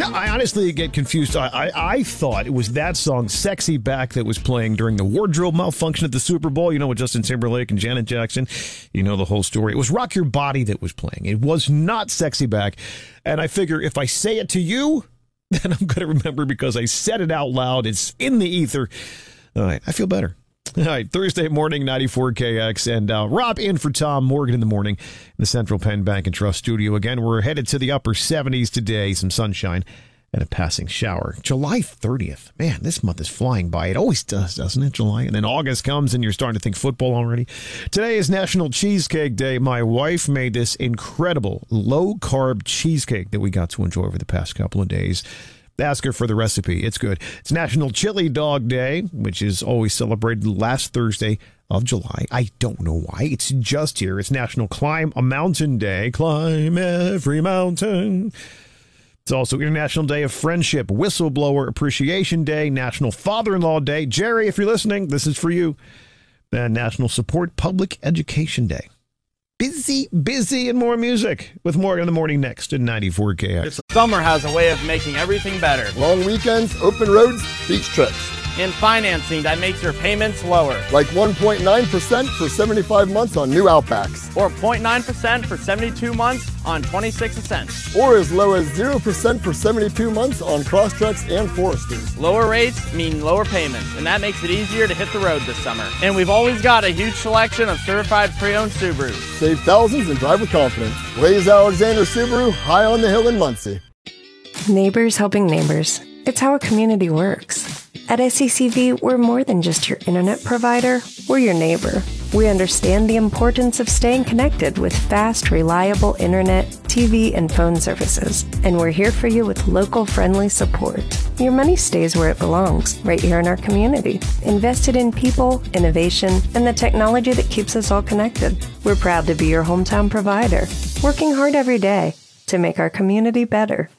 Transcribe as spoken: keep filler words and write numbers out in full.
I honestly get confused. I, I, I thought it was that song, Sexy Back, that was playing during the wardrobe malfunction at the Super Bowl. You know, with Justin Timberlake and Janet Jackson. You know the whole story. It was Rock Your Body that was playing. It was not Sexy Back. And I figure if I say it to you, then I'm going to remember because I said it out loud. It's in the ether. All right, I feel better. All right, Thursday morning, ninety-four K X, and uh, Rob in for Tom Morgan in the morning in the Central Penn Bank and Trust studio. Again, we're headed to the upper seventies today, some sunshine and a passing shower. July thirtieth. Man, this month is flying by. It always does, doesn't it, July? And then August comes and you're starting to think football already. Today is National Cheesecake Day. My wife made this incredible low-carb cheesecake that we got to enjoy over the past couple of days. Ask her for the recipe. It's good. It's National Chili Dog Day, which is always celebrated last Thursday of July. I don't know why. It's just here. It's National Climb a Mountain Day. Climb every mountain. It's also International Day of Friendship, Whistleblower Appreciation Day, National Father-in-Law Day. Jerry, if you're listening, this is for you. And National Support Public Education Day. Busy, busy, and more music with Morgan in the Morning next at ninety-four K X. Summer has a way of making everything better. Long weekends, open roads, beach trips. And financing that makes your payments lower. Like one point nine percent for seventy-five months on new Outbacks. Or zero point nine percent for seventy-two months on twenty-six Ascents. Or as low as zero percent for seventy-two months on Crosstreks and Foresters. Lower rates mean lower payments, and that makes it easier to hit the road this summer. And we've always got a huge selection of certified pre-owned Subarus. Save thousands and drive with confidence. Blaze Alexander Subaru, high on the hill in Muncie. Neighbors helping neighbors. It's how a community works. At S E C V, we're more than just your internet provider. We're your neighbor. We understand the importance of staying connected with fast, reliable internet, T V, and phone services. And we're here for you with local, friendly support. Your money stays where it belongs, right here in our community. Invested in people, innovation, and the technology that keeps us all connected. We're proud to be your hometown provider, working hard every day to make our community better.